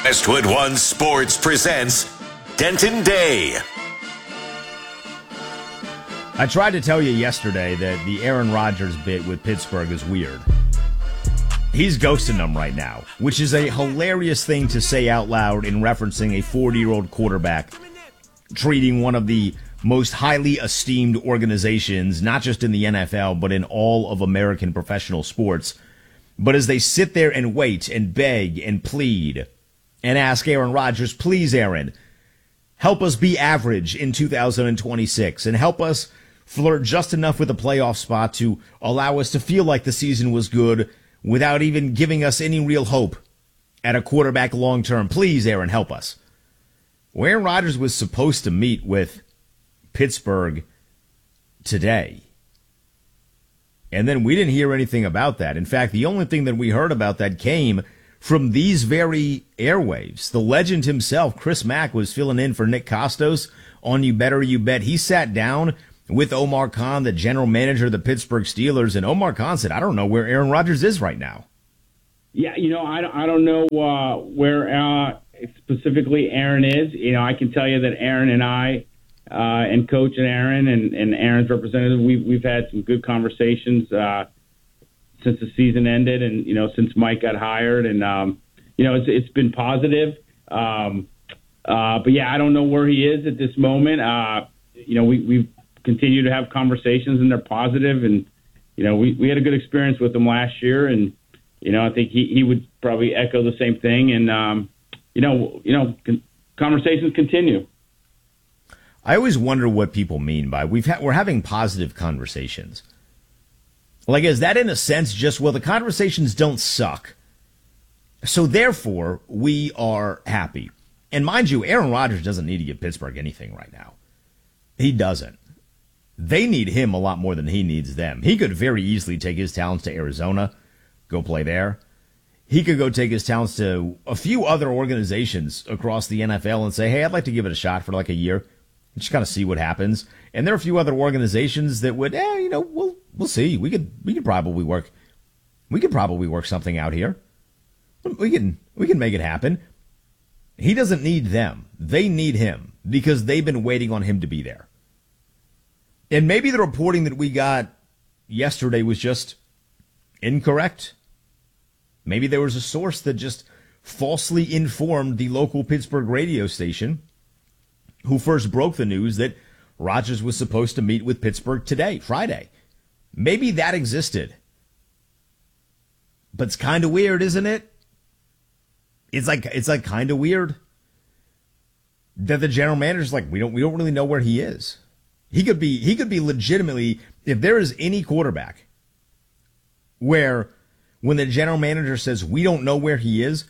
Westwood One Sports presents Denton Day. I tried to tell you yesterday that the Aaron Rodgers bit with Pittsburgh is weird. He's ghosting them right now, which is a hilarious thing to say out loud in referencing a 40-year-old quarterback treating one of the most highly esteemed organizations, not just in the NFL, but in all of American professional sports. But as they sit there and wait and beg and plead and ask Aaron Rodgers, please, Aaron, help us be average in 2026 and help us flirt just enough with a playoff spot to allow us to feel like the season was good without even giving us any real hope at a quarterback long term. Please, Aaron, help us. Well, Aaron Rodgers was supposed to meet with Pittsburgh today. And then we didn't hear anything about that. In fact, the only thing that we heard about that came from these very airwaves. The legend himself, Chris Mack, was filling in for Nick Costos on You Better You Bet. He sat down with Omar Khan, the general manager of the Pittsburgh Steelers, and Omar Khan said, I don't know where Aaron Rodgers is right now. Yeah, I don't know where specifically Aaron is. I can tell you that Aaron and I and Coach and Aaron and Aaron's representative, we've had some good conversations since the season ended, and since Mike got hired, and it's been positive. But yeah, I don't know where he is at this moment. We've continued to have conversations, and they're positive, and we had a good experience with him last year, and I think he would probably echo the same thing, and conversations continue. I always wonder what people mean by we're having positive conversations. Like, is that in a sense just, well, the conversations don't suck, so therefore we are happy? And mind you, Aaron Rodgers doesn't need to give Pittsburgh anything right now. He doesn't. They need him a lot more than he needs them. He could very easily take his talents to Arizona, go play there. He could go take his talents to a few other organizations across the NFL and say, hey, I'd like to give it a shot for like a year. Just kind of see what happens. And there are a few other organizations that would, we'll see. We could probably work something out here. We can make it happen. He doesn't need them. They need him because they've been waiting on him to be there. And maybe the reporting that we got yesterday was just incorrect. Maybe there was a source that just falsely informed the local Pittsburgh radio station who first broke the news that Rodgers was supposed to meet with Pittsburgh today, Friday. Maybe that existed. But it's kind of weird, isn't it? It's like kind of weird that the general manager's like, we don't really know where he is. He could be legitimately, if there is any quarterback where when the general manager says we don't know where he is,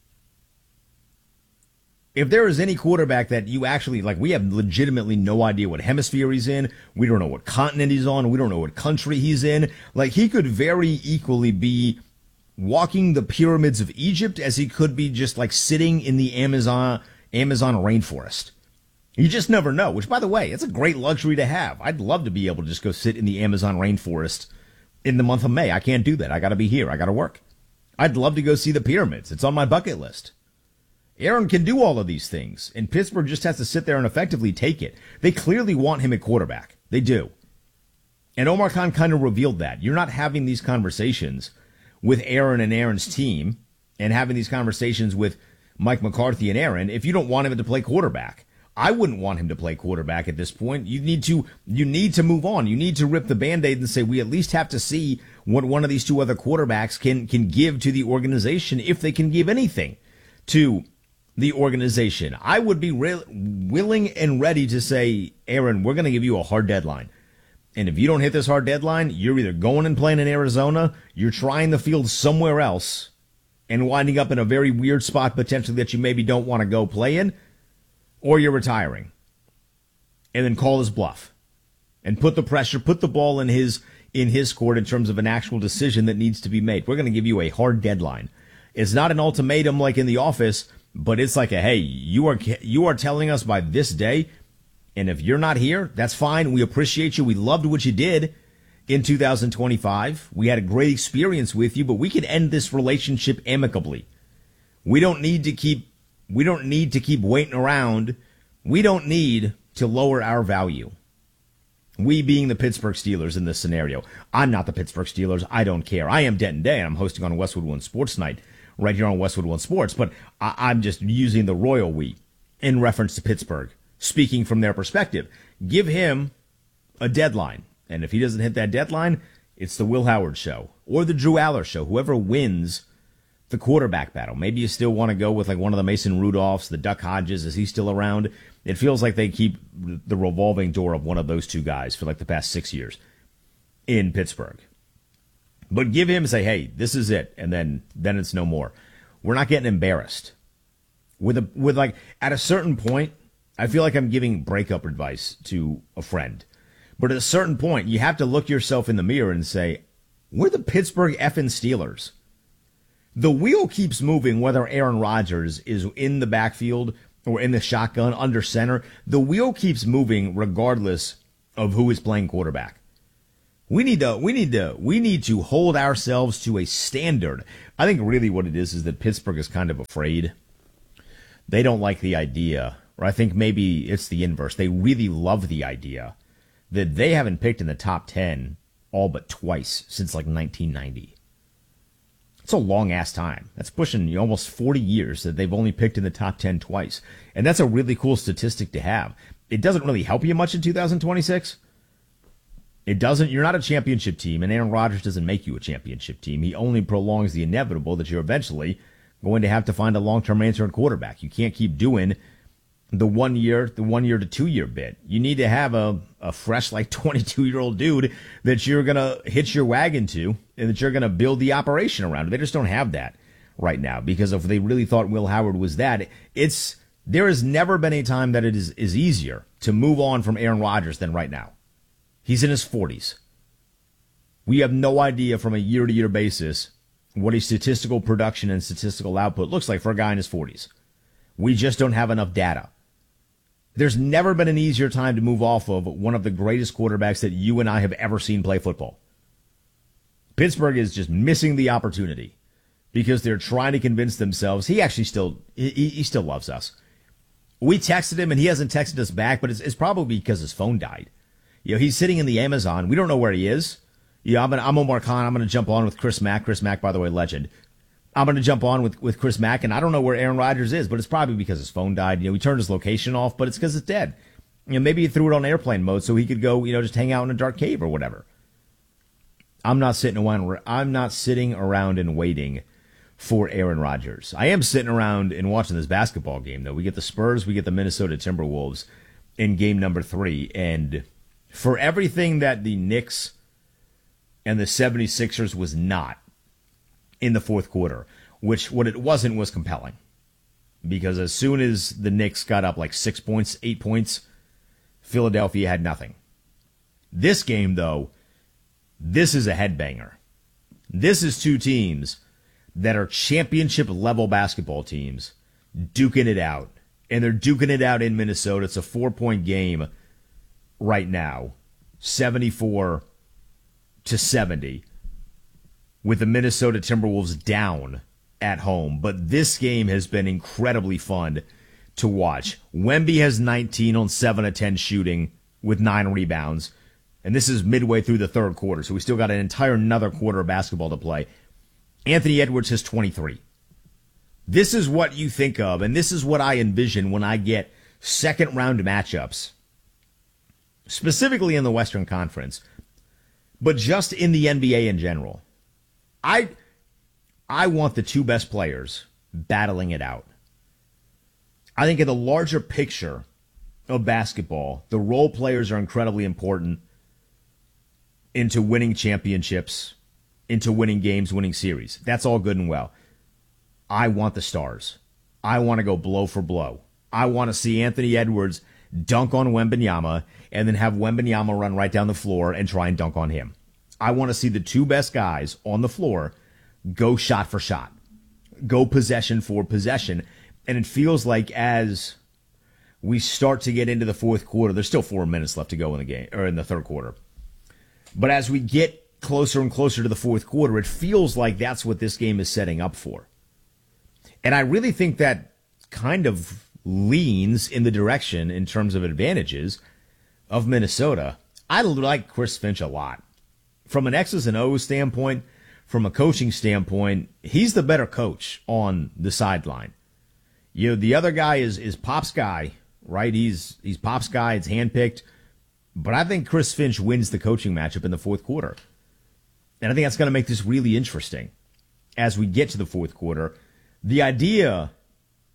if there is any quarterback that you actually, like, we have legitimately no idea what hemisphere he's in, we don't know what continent he's on, we don't know what country he's in, like, he could very equally be walking the pyramids of Egypt as he could be just, like, sitting in the Amazon rainforest. You just never know, which, by the way, it's a great luxury to have. I'd love to be able to just go sit in the Amazon rainforest in the month of May. I can't do that. I got to be here. I got to work. I'd love to go see the pyramids. It's on my bucket list. Aaron can do all of these things, and Pittsburgh just has to sit there and effectively take it. They clearly want him at quarterback. They do. And Omar Khan kind of revealed that. You're not having these conversations with Aaron and Aaron's team and having these conversations with Mike McCarthy and Aaron if you don't want him to play quarterback. I wouldn't want him to play quarterback at this point. You need to move on. You need to rip the Band-Aid and say we at least have to see what one of these two other quarterbacks can give to the organization, if they can give anything to the organization. I would be willing and ready to say, Aaron, we're going to give you a hard deadline. And if you don't hit this hard deadline, you're either going and playing in Arizona, you're trying the field somewhere else, and winding up in a very weird spot potentially that you maybe don't want to go play in, or you're retiring. And then call his bluff. And put the pressure, put the ball in his court in terms of an actual decision that needs to be made. We're going to give you a hard deadline. It's not an ultimatum like in the office, but it's like a, hey, you are telling us by this day, and if you're not here, that's fine. We appreciate you. We loved what you did in 2025. We had a great experience with you, but we can end this relationship amicably. We don't need to keep We don't need to keep waiting around. We don't need to lower our value. We being the Pittsburgh Steelers in this scenario. I'm not the Pittsburgh Steelers. I don't care. I am Denton Day, and I'm hosting on Westwood One Sports Night right here on Westwood One Sports, but I'm just using the royal we in reference to Pittsburgh, speaking from their perspective. Give him a deadline, and if he doesn't hit that deadline, it's the Will Howard show or the Drew Aller show. Whoever wins the quarterback battle. Maybe you still want to go with like one of the Mason Rudolphs, the Duck Hodges. Is he still around? It feels like they keep the revolving door of one of those two guys for like the past 6 years in Pittsburgh. But give him, say, hey, this is it, and then it's no more. We're not getting embarrassed. With like at a certain point, I feel like I'm giving breakup advice to a friend. But at a certain point, you have to look yourself in the mirror and say, we're the Pittsburgh effing Steelers. The wheel keeps moving whether Aaron Rodgers is in the backfield or in the shotgun under center. The wheel keeps moving regardless of who is playing quarterback. We need to hold ourselves to a standard. I think really what it is that Pittsburgh is kind of afraid. They don't like the idea, or I think maybe it's the inverse. They really love the idea that they haven't picked in the top 10 all but twice since like 1990. It's a long-ass time. That's pushing almost 40 years that they've only picked in the top 10 twice. And that's a really cool statistic to have. It doesn't really help you much in 2026. It doesn't. You're not a championship team, and Aaron Rodgers doesn't make you a championship team. He only prolongs the inevitable that you're eventually going to have to find a long-term answer at quarterback. You can't keep doing the 1 year to 2 year bit. You need to have a fresh, like 22-year-old dude that you're going to hitch your wagon to and that you're going to build the operation around. They just don't have that right now, because if they really thought Will Howard was that, there has never been a time that it is easier to move on from Aaron Rodgers than right now. He's in his 40s. We have no idea from a year-to-year basis what a statistical production and statistical output looks like for a guy in his 40s. We just don't have enough data. There's never been an easier time to move off of one of the greatest quarterbacks that you and I have ever seen play football. Pittsburgh is just missing the opportunity because they're trying to convince themselves he actually still loves us. We texted him and he hasn't texted us back, but it's probably because his phone died. He's sitting in the Amazon. We don't know where he is. I'm Omar Khan. I'm going to jump on with Chris Mack. Chris Mack, by the way, legend. I'm going to jump on with Chris Mack, and I don't know where Aaron Rodgers is, but it's probably because his phone died. He turned his location off, but it's because it's dead. Maybe he threw it on airplane mode so he could go, just hang out in a dark cave or whatever. I'm not sitting around and waiting for Aaron Rodgers. I am sitting around and watching this basketball game, though. We get the Spurs, we get the Minnesota Timberwolves in game number 3, and for everything that the Knicks and the 76ers was not in the fourth quarter, which what it wasn't was compelling. Because as soon as the Knicks got up like 6 points, 8 points, Philadelphia had nothing. This game, though, this is a headbanger. This is two teams that are championship-level basketball teams duking it out. And they're duking it out in Minnesota. It's a 4-point game right now, 74-70, with the Minnesota Timberwolves down at home. But this game has been incredibly fun to watch. Wemby has 19 on 7 of 10 shooting with 9 rebounds. And this is midway through the third quarter, so we still got an entire another quarter of basketball to play. Anthony Edwards has 23. This is what you think of, and this is what I envision when I get second-round matchups, specifically in the Western Conference, but just in the NBA in general. I want the two best players battling it out. I think in the larger picture of basketball, the role players are incredibly important into winning championships, into winning games, winning series. That's all good and well. I want the stars. I want to go blow for blow. I want to see Anthony Edwards dunk on Wembanyama and then have Wembanyama run right down the floor and try and dunk on him. I want to see the two best guys on the floor go shot for shot, go possession for possession. And it feels like as we start to get into the fourth quarter, there's still 4 minutes left to go in the game, or in the third quarter. But as we get closer and closer to the fourth quarter, it feels like that's what this game is setting up for. And I really think that kind of leans in the direction, in terms of advantages, of Minnesota. I like Chris Finch a lot. From an X's and O's standpoint, from a coaching standpoint, he's the better coach on the sideline. The other guy is Pop's guy, right? He's Pop's guy. It's handpicked. But I think Chris Finch wins the coaching matchup in the fourth quarter. And I think that's going to make this really interesting as we get to the fourth quarter. The idea